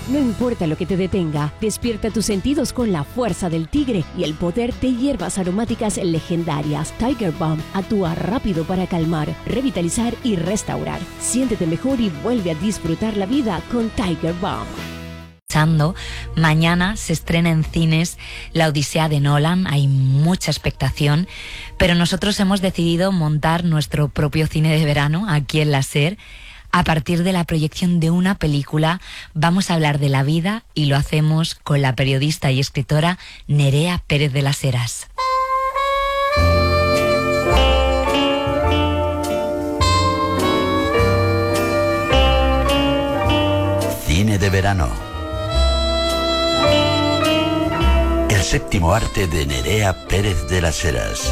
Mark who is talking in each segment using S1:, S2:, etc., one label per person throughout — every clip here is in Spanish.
S1: No importa lo que te detenga, despierta tus sentidos con la fuerza del tigre y el poder de hierbas aromáticas legendarias. Tiger Balm actúa rápido para calmar, revitalizar y restaurar. Siéntete mejor y vuelve a disfrutar la vida con Tiger Balm.
S2: Mañana se estrena en cines La Odisea de Nolan, hay mucha expectación, pero nosotros hemos decidido montar nuestro propio cine de verano aquí en la SER. A partir de la proyección de una película vamos a hablar de la vida y lo hacemos con la periodista y escritora Nerea Pérez de las Heras.
S3: Cine de verano. El séptimo arte de Nerea Pérez de las Heras.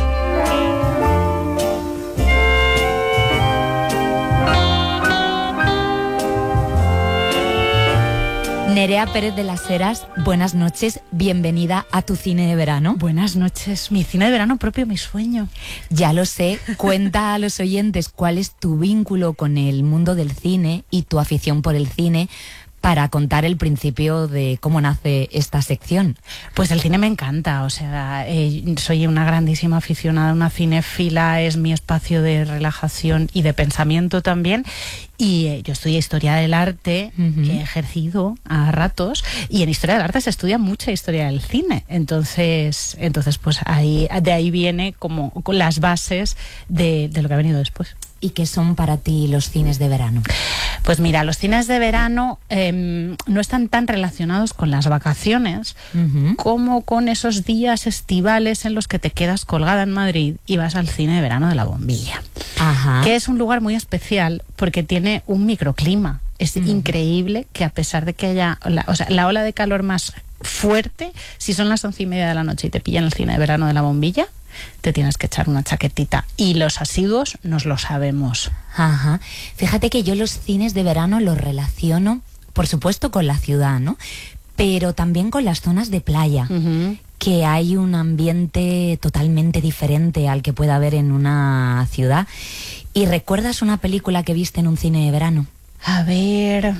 S2: Nerea Pérez de las Heras, buenas noches, bienvenida a tu cine de verano.
S4: Buenas noches, mi cine de verano propio, mi sueño.
S2: Ya lo sé, cuenta a los oyentes cuál es tu vínculo con el mundo del cine y tu afición por el cine, para contar el principio de cómo nace esta sección.
S4: Pues el cine me encanta, o sea, soy una grandísima aficionada, una cinéfila, es mi espacio de relajación y de pensamiento también. Y yo estudié Historia del Arte, que he ejercido a ratos, y en Historia del Arte se estudia mucha historia del cine. Entonces pues de ahí viene como con las bases de lo que ha venido después.
S2: ¿Y qué son para ti los cines de verano?
S4: Pues mira, los cines de verano no están tan relacionados con las vacaciones como con esos días estivales en los que te quedas colgada en Madrid y vas al cine de verano de La Bombilla.
S2: Ajá.
S4: Que es un lugar muy especial porque tiene un microclima. Es increíble que a pesar de que haya la ola de calor más fuerte, si son las 11:30 de la noche y te pillan el cine de verano de La Bombilla, te tienes que echar una chaquetita. Y los asiduos nos lo sabemos.
S2: Ajá. Fíjate que yo los cines de verano los relaciono, por supuesto, con la ciudad, ¿no? Pero también con las zonas de playa, que hay un ambiente totalmente diferente al que pueda haber en una ciudad. ¿Y recuerdas una película que viste en un cine de verano?
S4: A ver...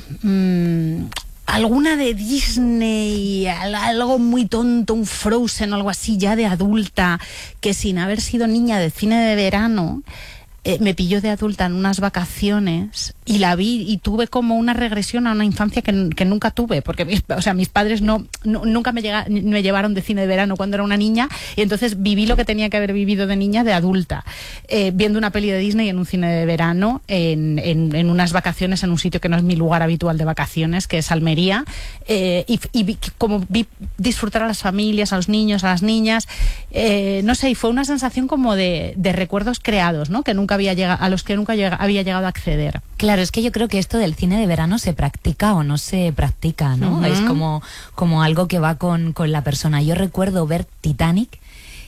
S4: alguna de Disney, algo muy tonto, un Frozen o algo así ya de adulta, que sin haber sido niña de cine de verano, me pilló de adulta en unas vacaciones y la vi y tuve como una regresión a una infancia que nunca tuve, porque mis padres nunca me llevaron de cine de verano cuando era una niña, y entonces viví lo que tenía que haber vivido de niña de adulta, viendo una peli de Disney en un cine de verano, en unas vacaciones en un sitio que no es mi lugar habitual de vacaciones, que es Almería, y como vi disfrutar a las familias, a los niños, a las niñas, no sé, y fue una sensación como de recuerdos creados, ¿no? A los que nunca había llegado a acceder.
S2: Claro, es que yo creo que esto del cine de verano se practica o no se practica, ¿no? Es como algo que va con la persona. Yo recuerdo ver Titanic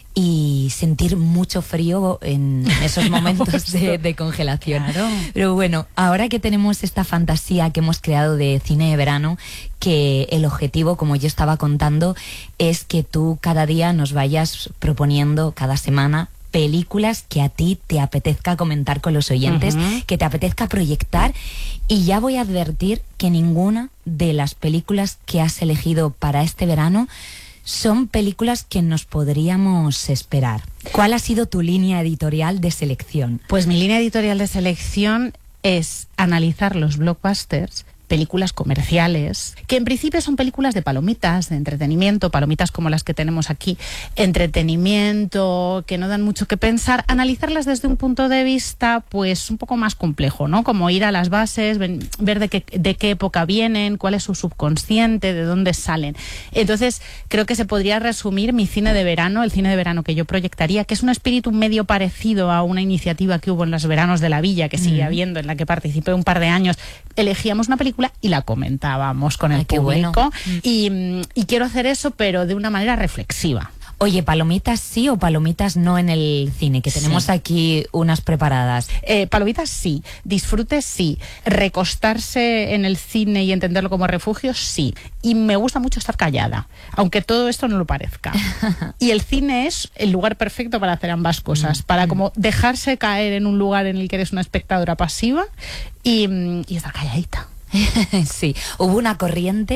S2: y sentir mucho frío en esos momentos de congelación.
S4: Claro.
S2: Pero bueno, ahora que tenemos esta fantasía que hemos creado de cine de verano, que el objetivo, como yo estaba contando, es que tú cada día nos vayas proponiendo, cada semana, películas que a ti te apetezca comentar con los oyentes, que te apetezca proyectar, y ya voy a advertir que ninguna de las películas que has elegido para este verano son películas que nos podríamos esperar. ¿Cuál ha sido tu línea editorial de selección?
S4: Pues mi línea editorial de selección es analizar los blockbusters, películas comerciales, que en principio son películas de palomitas, de entretenimiento, palomitas como las que tenemos aquí, entretenimiento, que no dan mucho que pensar, analizarlas desde un punto de vista pues un poco más complejo, ¿no? Como ir a las bases, ver de qué época vienen, cuál es su subconsciente, de dónde salen. Entonces, creo que se podría resumir mi cine de verano, el cine de verano que yo proyectaría, que es un espíritu medio parecido a una iniciativa que hubo en los veranos de la Villa, que sigue habiendo, en la que participé un par de años. Elegíamos una película y la comentábamos con el público. Bueno. Y quiero hacer eso, pero de una manera reflexiva.
S2: Oye, ¿palomitas sí o palomitas no en el cine? Que tenemos aquí unas preparadas.
S4: Palomitas sí, disfrute sí, recostarse en el cine y entenderlo como refugio sí. Y me gusta mucho estar callada, aunque todo esto no lo parezca. Y el cine es el lugar perfecto para hacer ambas cosas, para como dejarse caer en un lugar en el que eres una espectadora pasiva y estar calladita.
S2: Sí, hubo una corriente